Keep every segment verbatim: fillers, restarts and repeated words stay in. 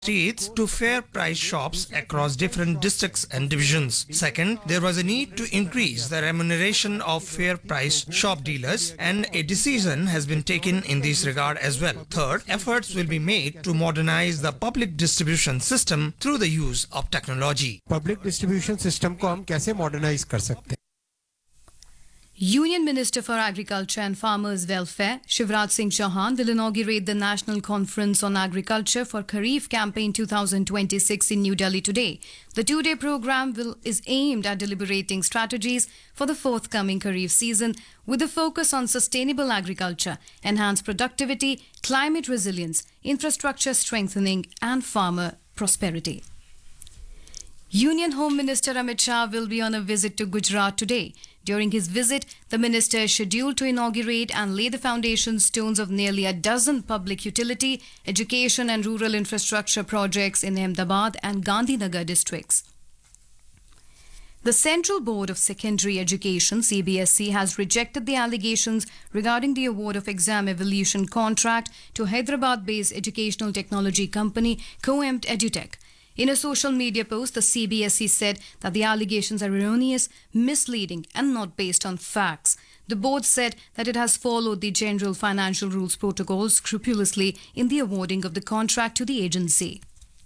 streets to fair price shops across different districts and divisions. Second, there was a need to increase the remuneration of fair price shop dealers, and a decision has been taken in this regard as well. Third, efforts will be made to modernize the public distribution system through the use of technology. Public distribution system को हम कैसे modernise कर सकते हैं? Union Minister for Agriculture and Farmers Welfare, Shivraj Singh Chauhan, will inaugurate the National Conference on Agriculture for Kharif Campaign twenty twenty-six in New Delhi today. The two-day program will, is aimed at deliberating strategies for the forthcoming Kharif season with a focus on sustainable agriculture, enhanced productivity, climate resilience, infrastructure strengthening and farmer prosperity. Union Home Minister Amit Shah will be on a visit to Gujarat today. During his visit, the minister is scheduled to inaugurate and lay the foundation stones of nearly a dozen public utility, education and rural infrastructure projects in Ahmedabad and Gandhinagar districts. The Central Board of Secondary Education, C B S E, has rejected the allegations regarding the award of exam evaluation contract to Hyderabad-based educational technology company Coempt Edutech. In a social media post, the C B S E said that the allegations are erroneous, misleading and not based on facts. The board said that it has followed the General Financial Rules Protocol scrupulously in the awarding of the contract to the agency.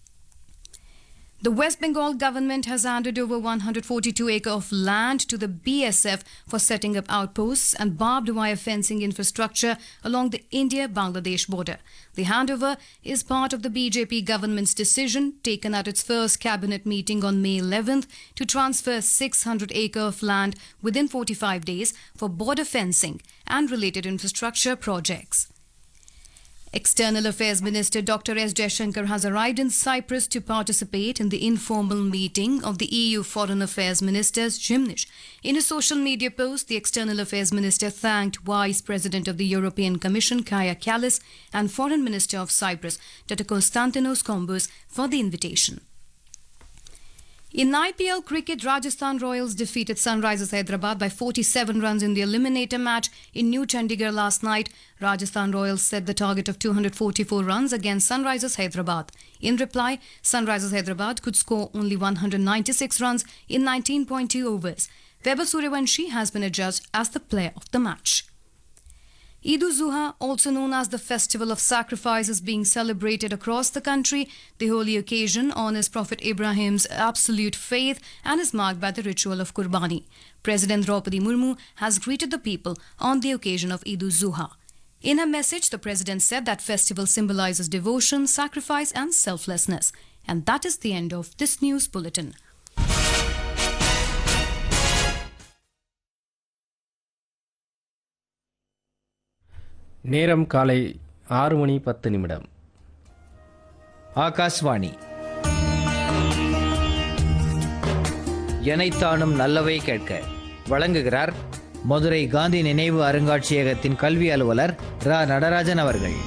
The West Bengal government has handed over one hundred forty-two acres of land to the B S F for setting up outposts and barbed wire fencing infrastructure along the India-Bangladesh border. The handover is part of the B J P government's decision taken at its first cabinet meeting on May eleventh to transfer six hundred acres of land within forty-five days for border fencing and related infrastructure projects. External Affairs Minister Doctor S. Jaishankar has arrived in Cyprus to participate in the informal meeting of the E U Foreign Affairs Ministers, Gymnich. In a social media post, the External Affairs Minister thanked Vice President of the European Commission, Kaja Kallas, and Foreign Minister of Cyprus, Doctor Konstantinos Kombos, for the invitation. In I P L cricket, Rajasthan Royals defeated Sunrisers Hyderabad by forty-seven runs in the eliminator match in New Chandigarh last night. Rajasthan Royals set the target of two hundred forty-four runs against Sunrisers Hyderabad. In reply, Sunrisers Hyderabad could score only one hundred ninety-six runs in nineteen point two overs. Vaibhav Suryavanshi has been adjudged as the player of the match. Eid-ul-Zuha, also known as the Festival of Sacrifice, is being celebrated across the country. The holy occasion honors Prophet Ibrahim's absolute faith and is marked by the ritual of Qurbani. President Draupadi Murmu has greeted the people on the occasion of Eid-ul-Zuha. In her message, the president said that festival symbolizes devotion, sacrifice and selflessness. And that is the end of this news bulletin. நேரம் காலை ஆறு மணி பத்து நிமிடம். ஆகாஷ்வாணி. எனைத்தானும் நல்லவை கேட்க வழங்குகிறார் மதுரை காந்தி நினைவு அருங்காட்சியகத்தின் கல்வி அலுவலர் ரா நடராஜன் அவர்கள்.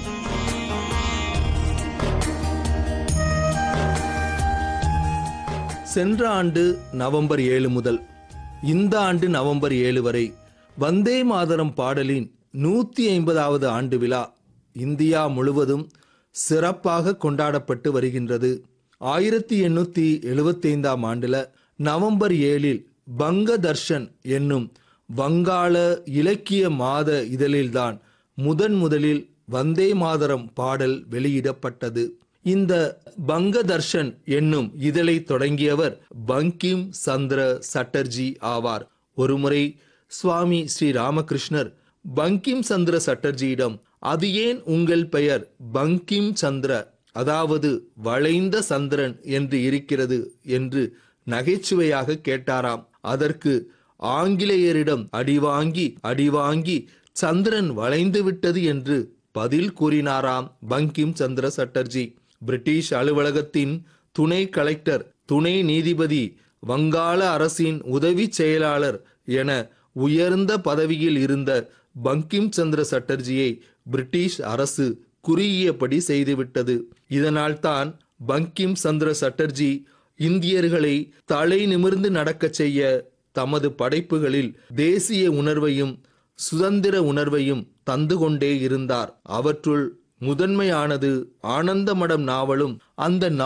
சென்ற ஆண்டு நவம்பர் ஏழு முதல் இந்த ஆண்டு நவம்பர் ஏழு வரை வந்தே மாதரம் பாடலின் நூற்றி ஐம்பதாவது ஆண்டு விழா இந்தியா முழுவதும் சிறப்பாக கொண்டாடப்பட்டு வருகின்றது. ஆயிரத்தி எண்ணூற்றி எழுபத்தைந்தாம் ஆண்டில் நவம்பர் ஏழில் பங்க தர்ஷன் என்னும் வங்காள இலக்கிய மாத இதழில்தான் முதன் முதலில் வந்தே மாதரம் பாடல் வெளியிடப்பட்டது. இந்த பங்க தர்ஷன் என்னும் இதழை தொடங்கியவர் பங்கிம் சந்திர சட்டர்ஜி ஆவார். ஒருமுறை சுவாமி ஸ்ரீ ராமகிருஷ்ணர் பங்கிம் சந்திர சட்டர்ஜியிடம், அது ஏன் உங்கள் பெயர் பங்கிம் சந்திர, அதாவது வளைந்த சந்திரன் என்று இருக்கிறது என்று நகைச்சுவையாக கேட்டாராம். அதற்கு ஆங்கிலேயரிடம் அடிவாங்கி அடிவாங்கி சந்திரன் வளைந்து விட்டது என்று பதில் கூறினாராம் பங்கிம் சந்திர சட்டர்ஜி. பிரிட்டிஷ் அலுவலகத்தின் துணை கலெக்டர், துணை நீதிபதி, வங்காள அரசின் உதவி செயலாளர் என உயர்ந்த பதவியில் இருந்த பங்கிம் சந்திர சட்டர்ஜியை பிரிட்டிஷ் அரசு குறுகியபடி செய்துவிட்டது. இதனால் தான் பங்கிம் சந்திர சட்டர்ஜி இந்தியர்களை தலை நிமிர்ந்து நடக்க செய்ய தமது படைப்புகளில் தேசிய உணர்வையும் சுதந்திர உணர்வையும் தந்து கொண்டே இருந்தார். அவற்றுள் முதன்மையானது ஆனந்தமடம் நாவலும் அந்த